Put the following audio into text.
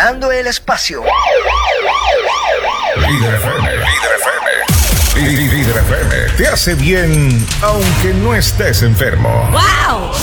llenando el espacio. Líder FM, Líder FM. Líder FM te hace bien aunque no estés enfermo. ¡Wow!